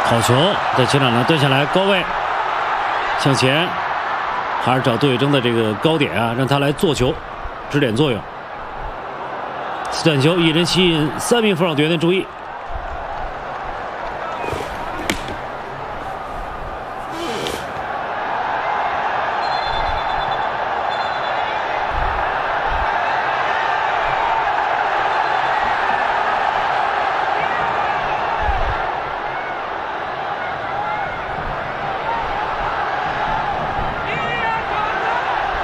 好球，在前场呢蹲下来，高位向前，还是找杜月笙的这个高点啊，让他来做球，支点作用。斯坦丘一人吸引3名锋手队员的注意，